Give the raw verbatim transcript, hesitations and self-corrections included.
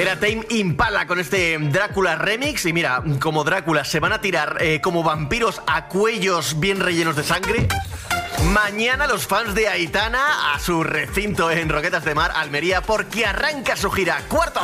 Era Tame Impala con este Drácula remix. Y mira, como Drácula se van a tirar eh, como vampiros a cuellos bien rellenos de sangre. Mañana los fans de Aitana a su recinto en Roquetas de Mar, Almería, porque arranca su gira Cuarto